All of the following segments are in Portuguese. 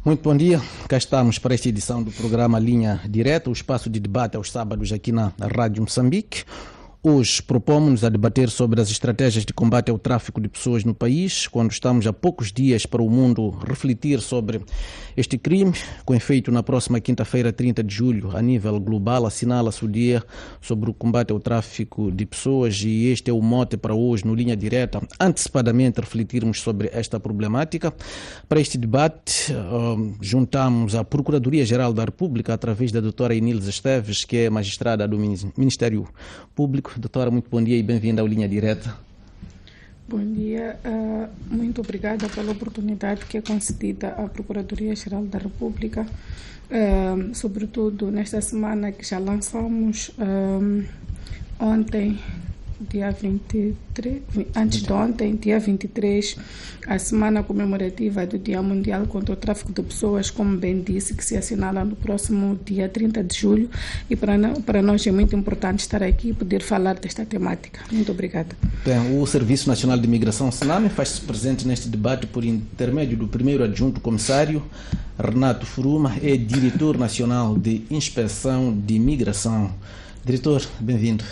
Muito bom dia, cá estamos para esta edição do programa Linha Direta, o espaço de debate aos sábados aqui na Rádio Moçambique. Hoje propomos-nos a debater sobre as estratégias de combate ao tráfico de pessoas no país, quando estamos a poucos dias para o mundo refletir sobre este crime, com efeito na próxima quinta-feira, 30 de julho, a nível global, assinala-se o dia sobre o combate ao tráfico de pessoas e este é o mote para hoje no Linha Direta, antecipadamente refletirmos sobre esta problemática. Para este debate, juntamos a Procuradoria-Geral da República através da doutora Inilza Esteves, que é magistrada do Ministério Público. Doutora, muito bom dia e bem-vinda ao Linha Direta. Bom dia, muito obrigada pela oportunidade que é concedida à Procuradoria-Geral da República, sobretudo nesta semana que já lançamos ontem, dia 23, antes de ontem, dia 23, a semana comemorativa do Dia Mundial contra o Tráfico de Pessoas, como bem disse, que se assinala no próximo dia 30 de julho, e para nós é muito importante estar aqui e poder falar desta temática. Muito obrigada. Bem, o Serviço Nacional de Imigração, SNAMI, faz-se presente neste debate por intermédio do primeiro adjunto comissário, Renato Furuma, é diretor nacional de Inspeção de Imigração. Diretor, bem-vindo.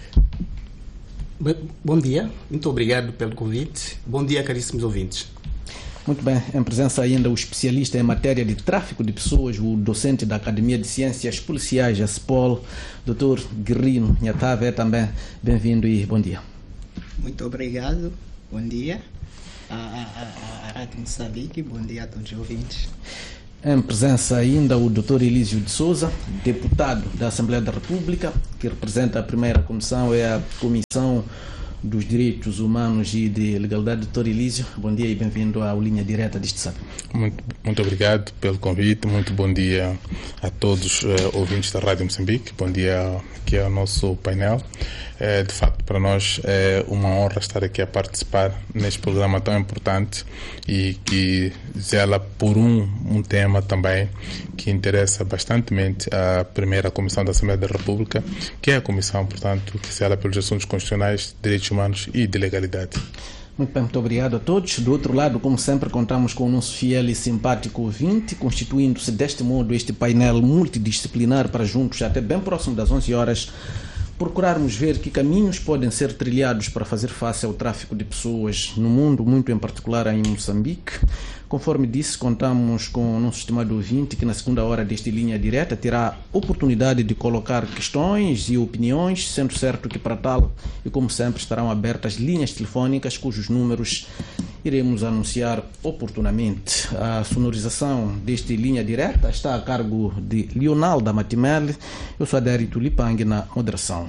Bom dia, muito obrigado pelo convite. Bom dia, caríssimos ouvintes. Muito bem, em presença ainda o especialista em matéria de tráfico de pessoas, o docente da Academia de Ciências Policiais, a SPOL, Dr. Guerrino Nhatave, também bem-vindo e bom dia. Muito obrigado, bom dia à Rádio Moçambique, bom dia a todos os ouvintes. Em presença ainda o Dr. Elísio de Souza, deputado da Assembleia da República, que representa a primeira comissão, é a Comissão dos Direitos Humanos e de Legalidade. Dr. Elísio, bom dia e bem-vindo à Linha Direta deste sábado. Muito obrigado pelo convite, muito bom dia a todos os ouvintes da Rádio Moçambique, bom dia aqui ao nosso painel. De facto, para nós é uma honra estar aqui a participar neste programa tão importante e que zela por um tema também que interessa bastantemente a primeira Comissão da Assembleia da República, que é a comissão, portanto, que zela pelos assuntos constitucionais, direitos humanos e de legalidade. Muito bem, muito obrigado a todos. Do outro lado, como sempre, contamos com o nosso fiel e simpático ouvinte, constituindo-se deste modo este painel multidisciplinar para juntos, até bem próximo das 11 horas, procurarmos ver que caminhos podem ser trilhados para fazer face ao tráfico de pessoas no mundo, muito em particular em Moçambique. Conforme disse, contamos com o nosso estimado ouvinte que na segunda hora deste Linha Direta terá oportunidade de colocar questões e opiniões, sendo certo que para tal, e como sempre, estarão abertas linhas telefónicas cujos números iremos anunciar oportunamente. A sonorização deste Linha Direta está a cargo de Leonaldo Matimele. Eu sou Adérito Lipang na moderação.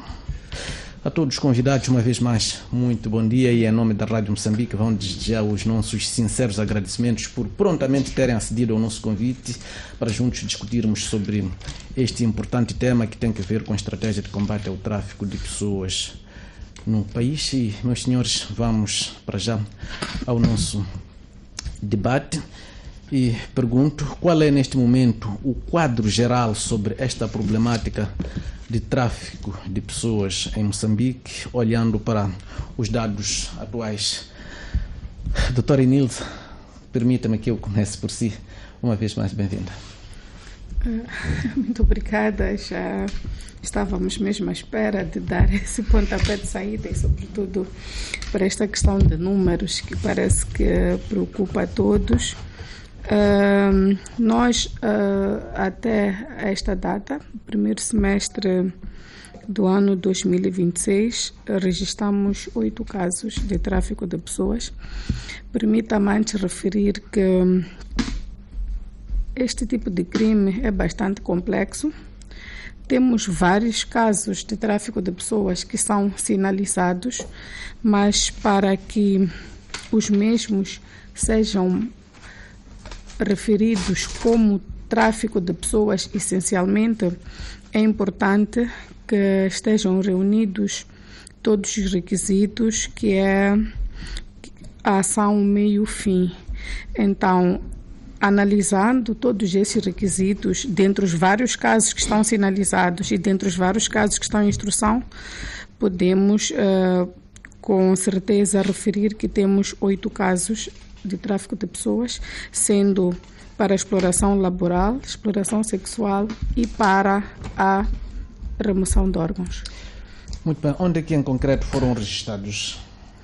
A todos os convidados, uma vez mais, muito bom dia e em nome da Rádio Moçambique vão desejar os nossos sinceros agradecimentos por prontamente terem acedido ao nosso convite para juntos discutirmos sobre este importante tema que tem a ver com a estratégia de combate ao tráfico de pessoas no país. E, meus senhores, vamos para já ao nosso debate e pergunto qual é neste momento o quadro geral sobre esta problemática de tráfico de pessoas em Moçambique, olhando para os dados atuais. Doutora Inilza, permita-me que eu comece por si. Uma vez mais, bem-vinda. Muito obrigada. Já estávamos mesmo à espera de dar esse pontapé de saída e, sobretudo, para esta questão de números que parece que preocupa a todos. Nós, até esta data, primeiro semestre do ano 2026, registramos 8 casos de tráfico de pessoas. Permita-me antes referir que este tipo de crime é bastante complexo. Temos vários casos de tráfico de pessoas que são sinalizados, mas para que os mesmos sejam referidos como tráfico de pessoas, essencialmente, é importante que estejam reunidos todos os requisitos, que é a ação meio-fim. Então, analisando todos esses requisitos, dentre os vários casos que estão sinalizados e dentre os vários casos que estão em instrução, podemos com certeza referir que temos 8 casos de tráfico de pessoas, sendo para a exploração laboral, exploração sexual e para a remoção de órgãos. Muito bem. Onde é que em concreto foram registrados?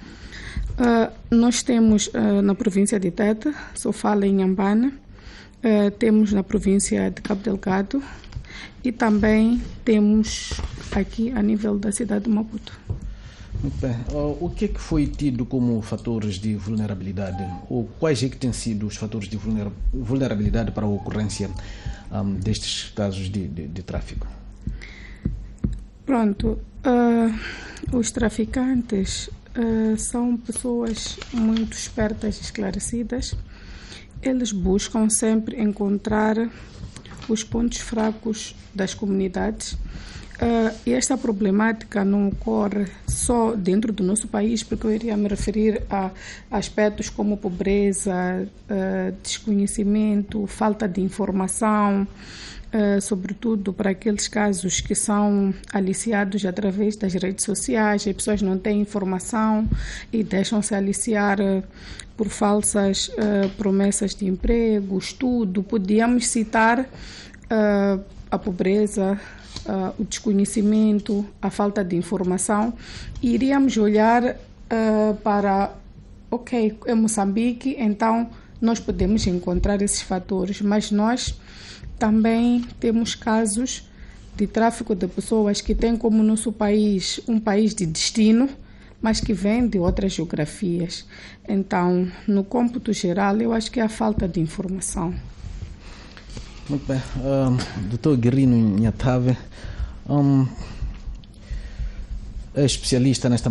Nós temos na província de Tete, Sofala e Inhambane, temos na província de Cabo Delgado e também temos aqui a nível da cidade de Maputo. Muito bem. O que é que foi tido como fatores de vulnerabilidade? Ou quais é que têm sido os fatores de vulnerabilidade para a ocorrência destes casos de tráfico? Pronto. Os traficantes são pessoas muito espertas e esclarecidas. Eles buscam sempre encontrar os pontos fracos das comunidades. E esta problemática não ocorre só dentro do nosso país, porque eu iria me referir a aspectos como pobreza, desconhecimento, falta de informação, sobretudo para aqueles casos que são aliciados através das redes sociais. As pessoas não têm informação e deixam-se aliciar por falsas promessas de emprego, estudo. Podíamos citar a pobreza, o desconhecimento, a falta de informação. E iríamos olhar para, é Moçambique, então nós podemos encontrar esses fatores, mas nós também temos casos de tráfico de pessoas que têm como nosso país um país de destino, mas que vêm de outras geografias. Então, no cômputo geral, eu acho que é a falta de informação. Muito bem. Dr. Guerrino Nhatave é especialista nesta